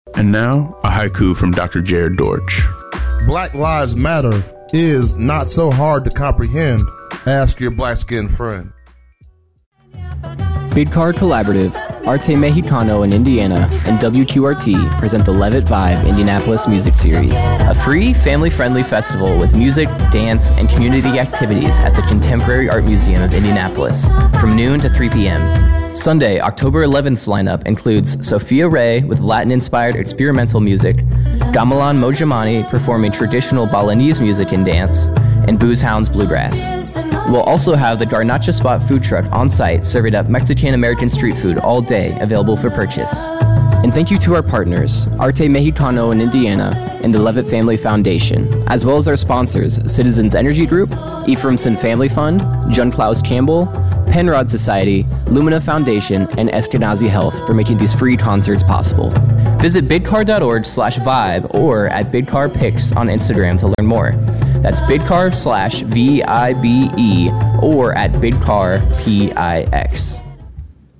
And now, a haiku from Dr. Jared Dortch. Black Lives Matter is not so hard to comprehend. Ask your black-skinned friend. Bidcar Collaborative, Arte Mexicano in Indiana, and WQRT present the Levitt Vibe Indianapolis Music Series, a free, family-friendly festival with music, dance, and community activities at the Contemporary Art Museum of Indianapolis from noon to 3 p.m. Sunday, October 11th's lineup includes Sophia Ray with Latin-inspired experimental music, Gamelan Mojamani performing traditional Balinese music and dance, and Booze Hounds Bluegrass. We'll also have the Garnacha Spot food truck on site serving up Mexican-American street food all day, available for purchase. And thank you to our partners, Arte Mexicano in Indiana and the Levitt Family Foundation, as well as our sponsors, Citizens Energy Group, Ephraimson Family Fund, John Klaus Campbell, Penrod Society, Lumina Foundation, and Eskenazi Health for making these free concerts possible. Visit bidcar.org/vibe or at bidcarpics on Instagram to learn more. That's bidcar/VIBE or at bidcarpix.